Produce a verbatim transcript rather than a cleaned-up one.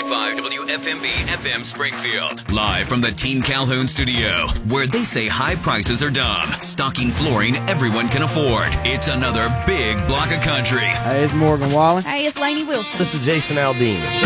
five W F M B F M Springfield. Live from the Team Calhoun studio, where they say high prices are dumb. Stocking flooring everyone can afford. It's another big block of country. Hey, it's Morgan Wallen. Hey, it's Lainey Wilson. This is Jason Aldean.